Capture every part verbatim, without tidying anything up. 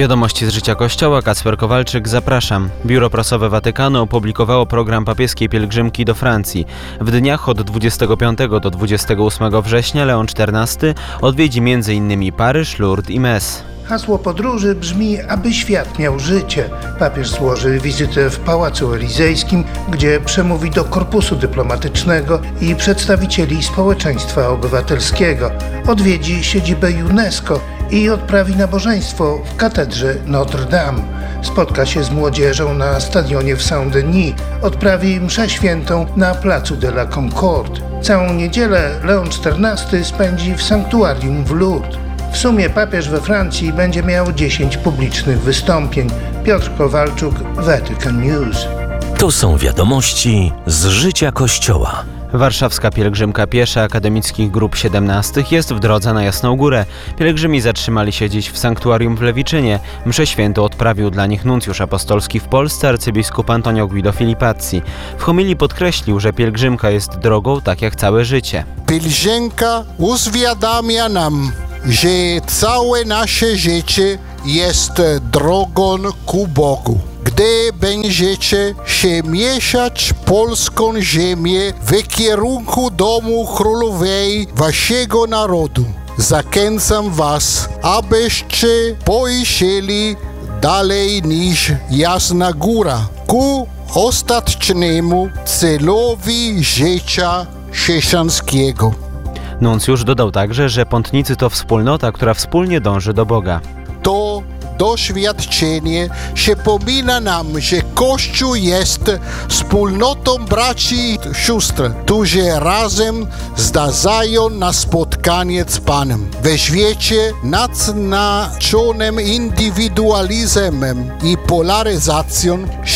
Wiadomości z życia Kościoła, Kacper Kowalczyk, zapraszam. Biuro Prasowe Watykanu opublikowało program papieskiej pielgrzymki do Francji. W dniach od dwudziestego piątego do dwudziestego ósmego września Leon czternasty odwiedzi m in Paryż, Lourdes i Metz. Hasło podróży brzmi, aby świat miał życie. Papież złoży wizytę w Pałacu Elizejskim, gdzie przemówi do korpusu dyplomatycznego i przedstawicieli społeczeństwa obywatelskiego. Odwiedzi siedzibę UNESCO i odprawi nabożeństwo w katedrze Notre Dame. Spotka się z młodzieżą na stadionie w Saint-Denis. Odprawi mszę świętą na placu de la Concorde. Całą niedzielę Leon czternasty spędzi w sanktuarium w Lourdes. W sumie papież we Francji będzie miał dziesięć publicznych wystąpień. Piotr Kowalczuk, Vatican News. To są wiadomości z życia Kościoła. Warszawska pielgrzymka piesza akademickich grup siedemnastych jest w drodze na Jasną Górę. Pielgrzymi zatrzymali się dziś w sanktuarium w Lewiczynie. Mszę świętą odprawił dla nich nuncjusz apostolski w Polsce arcybiskup Antonio Guido Filipazzi. W homilii podkreślił, że pielgrzymka jest drogą tak jak całe życie. Pielgrzymka uświadamia nam, że całe nasze życie jest drogą ku Bogu. Gdy będziecie się mieszać polską ziemię w kierunku domu królowej waszego narodu, zachęcam was, abyście pojrzeli dalej niż Jasna Góra, ku ostatecznemu celowi życia chrześcijańskiego. Nuncjusz dodał także, że pątnicy to wspólnota, która wspólnie dąży do Boga. To doświadczenie przypomina nam, że Kościół jest wspólnotą braci i sióstr, którzy razem zdarzają na spotkanie z Panem. We świecie naznaczonym indywidualizmem i polaryzacją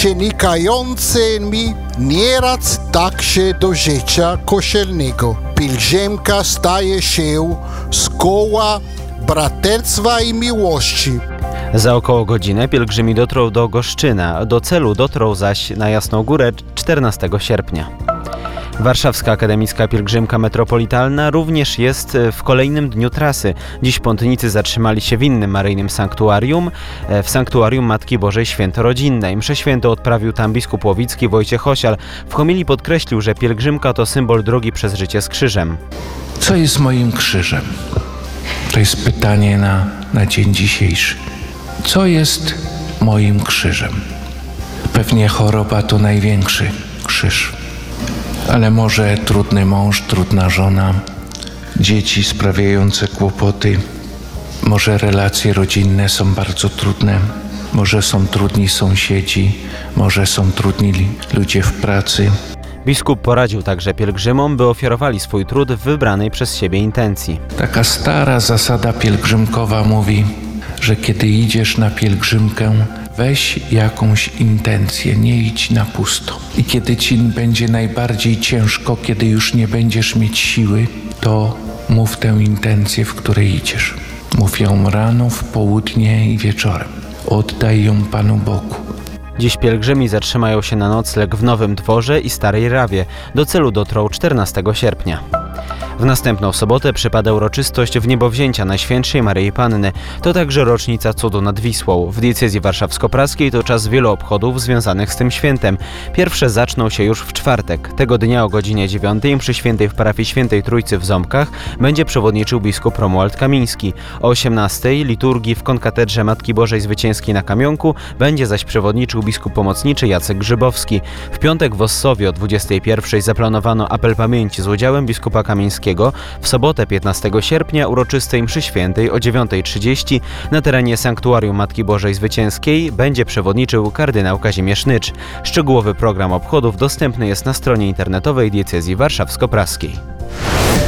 przenikającymi nieraz także do życia kościelnego. Pielgrzymka staje się szkołą braterstwa i miłości. Za około godzinę pielgrzymi dotrą do Goszczyna, do celu dotrą zaś na Jasną Górę czternastego sierpnia. Warszawska Akademicka Pielgrzymka Metropolitalna również jest w kolejnym dniu trasy. Dziś pątnicy zatrzymali się w innym maryjnym sanktuarium, w sanktuarium Matki Bożej Świętorodzinnej. Mszę świętą odprawił tam biskup łowicki Wojciech Osial. W homilii podkreślił, że pielgrzymka to symbol drogi przez życie z krzyżem. Co jest moim krzyżem? To jest pytanie na, na dzień dzisiejszy. Co jest moim krzyżem? Pewnie choroba to największy krzyż. Ale może trudny mąż, trudna żona, dzieci sprawiające kłopoty, może relacje rodzinne są bardzo trudne, może są trudni sąsiedzi, może są trudni ludzie w pracy. Biskup poradził także pielgrzymom, by ofiarowali swój trud w wybranej przez siebie intencji. Taka stara zasada pielgrzymkowa mówi, że kiedy idziesz na pielgrzymkę, weź jakąś intencję, nie idź na pusto. I kiedy ci będzie najbardziej ciężko, kiedy już nie będziesz mieć siły, to mów tę intencję, w której idziesz. Mów ją rano, w południe i wieczorem. Oddaj ją Panu Bogu. Dziś pielgrzymi zatrzymają się na nocleg w Nowym Dworze i Starej Rawie. Do celu dotrą czternastego sierpnia. W następną sobotę przypada uroczystość wniebowzięcia Najświętszej Maryi Panny. To także rocznica cudu nad Wisłą. W diecezji warszawsko-praskiej to czas wielu obchodów związanych z tym świętem. Pierwsze zaczną się już w czwartek. Tego dnia o godzinie dziewiątej mszy świętej w parafii Świętej Trójcy w Ząbkach będzie przewodniczył biskup Romuald Kamiński. O osiemnastej liturgii w konkatedrze Matki Bożej Zwycięskiej na Kamionku będzie zaś przewodniczył biskup pomocniczy Jacek Grzybowski. W piątek w Ossowie o dwudziestej pierwszej zaplanowano apel pamięci z udziałem biskupa Kamińskiego. W sobotę piętnastego sierpnia uroczystej mszy świętej o dziewiątej trzydzieści na terenie Sanktuarium Matki Bożej Zwycięskiej będzie przewodniczył kardynał Kazimierz Nycz. Szczegółowy program obchodów dostępny jest na stronie internetowej diecezji warszawsko-praskiej.